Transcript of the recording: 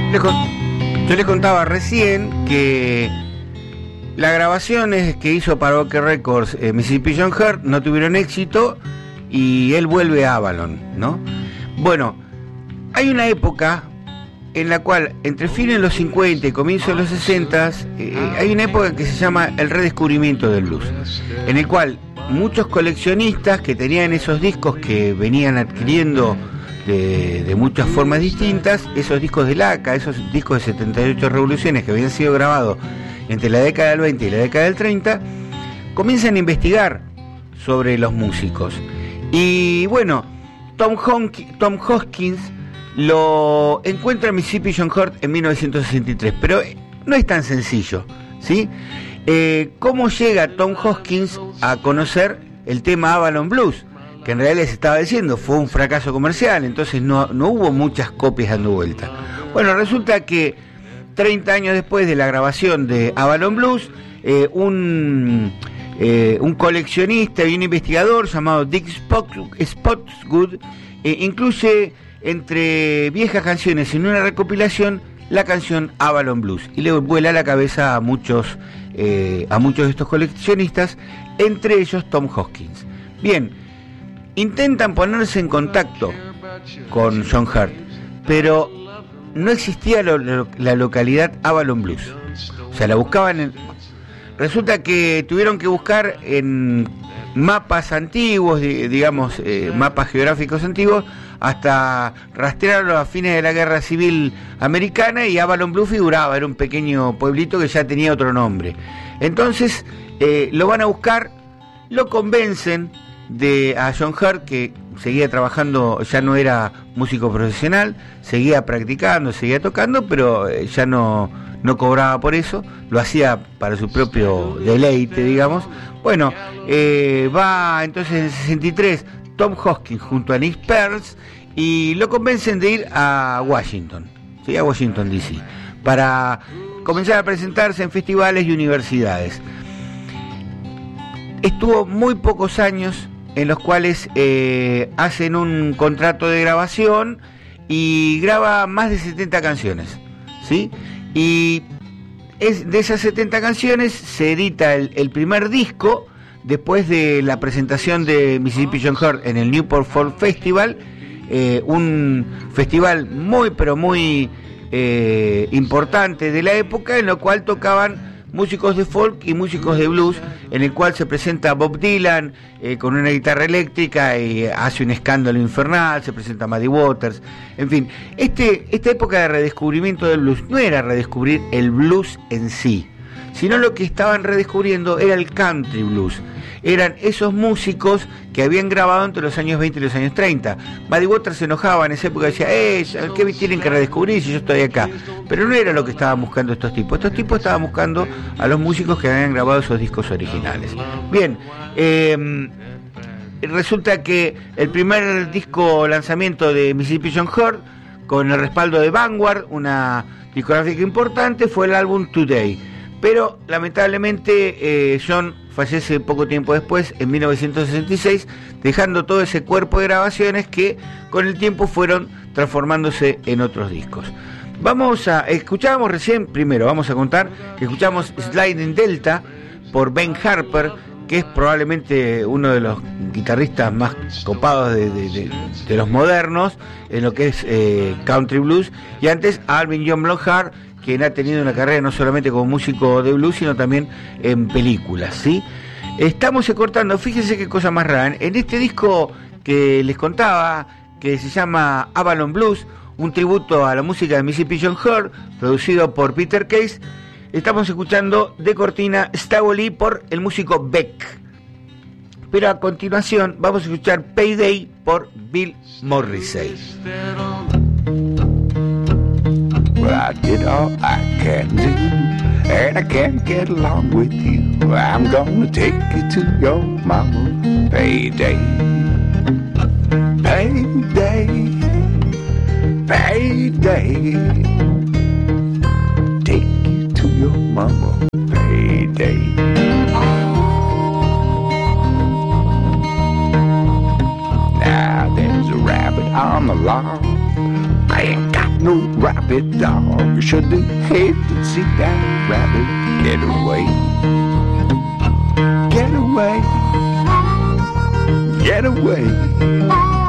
Yo les contaba recién que las grabaciones que hizo para OK Records Mississippi John Hurt no tuvieron éxito y él vuelve a Avalon, ¿no? Bueno, hay una época en la cual, entre fines de los 50 y comienzos de los 60, hay una época que se llama el redescubrimiento del blues, en el cual muchos coleccionistas que tenían esos discos que venían adquiriendo de muchas formas distintas, esos discos de Laca, esos discos de 78 revoluciones que habían sido grabados entre la década del 20 y la década del 30, comienzan a investigar sobre los músicos. Y bueno, Tom Hoskins lo encuentra en Mississippi John Hurt en 1963, pero no es tan sencillo, ¿sí? ¿Cómo llega Tom Hoskins a conocer el tema Avalon Blues? Que en realidad les estaba diciendo, fue un fracaso comercial, entonces no hubo muchas copias dando vuelta. Bueno, resulta que 30 años después de la grabación de Avalon Blues, un coleccionista y un investigador llamado Dick Spotswood incluye entre viejas canciones en una recopilación la canción Avalon Blues, y le vuela la cabeza a muchos de estos coleccionistas, entre ellos Tom Hoskins. Bien, intentan ponerse en contacto con John Hurt, pero no existía la localidad Avalon Blues. O sea, la buscaban resulta que tuvieron que buscar en mapas antiguos, digamos, mapas geográficos antiguos, hasta rastrearlo a fines de la Guerra Civil Americana, y Avalon Blues figuraba, era un pequeño pueblito que ya tenía otro nombre. Entonces lo van a buscar, lo convencen a John Hurt, que seguía trabajando, ya no era músico profesional, seguía practicando, seguía tocando, pero ya no cobraba por eso, lo hacía para su propio deleite, digamos. Bueno, va entonces en el 63 Tom Hoskins junto a Nick Perls y lo convencen de ir a Washington, ¿sí? A Washington DC, para comenzar a presentarse en festivales y universidades. Estuvo muy pocos años en los cuales hacen un contrato de grabación y graba más de 70 canciones, ¿sí? Y de esas 70 canciones se edita el primer disco después de la presentación de Mississippi John Hurt en el Newport Folk Festival, un festival muy pero muy importante de la época, en lo cual tocaban músicos de folk y músicos de blues, en el cual se presenta Bob Dylan con una guitarra eléctrica y hace un escándalo infernal, se presenta Muddy Waters, en fin. Esta época de redescubrimiento del blues no era redescubrir el blues en sí, sino lo que estaban redescubriendo era el country blues. Eran esos músicos que habían grabado entre los años 20 y los años 30. Muddy Waters se enojaba en esa época y decía, ¿qué tienen que redescubrir si yo estoy acá? Pero no era lo que estaban buscando estos tipos. Estos tipos estaban buscando a los músicos que habían grabado esos discos originales. Bien, resulta que el primer disco lanzamiento de Mississippi John Hurt, con el respaldo de Vanguard, una discográfica importante, fue el álbum Today. Pero lamentablemente John fallece poco tiempo después, en 1966, dejando todo ese cuerpo de grabaciones que con el tiempo fueron transformándose en otros discos. Escuchábamos recién, primero vamos a contar que escuchamos Sliding Delta por Ben Harper, que es probablemente uno de los guitarristas más copados de los modernos en lo que es country blues, y antes Alvin John Blomhart, quien ha tenido una carrera no solamente como músico de blues, sino también en películas, ¿sí? Estamos cortando, fíjense qué cosa más rara. En este disco que les contaba, que se llama Avalon Blues, un tributo a la música de Mississippi John Hurt, producido por Peter Case, estamos escuchando de cortina Stawley por el músico Beck. Pero a continuación vamos a escuchar Payday por Bill Morrissey. Well, I did all I can do, and I can't get along with you. I'm gonna take you to your mama. Payday, payday, payday. Take you to your mama. Payday. Now there's a rabbit on the lawn. I ain't got no rabbit dog. Shouldn't hate to see that rabbit get away. Get away. Get away.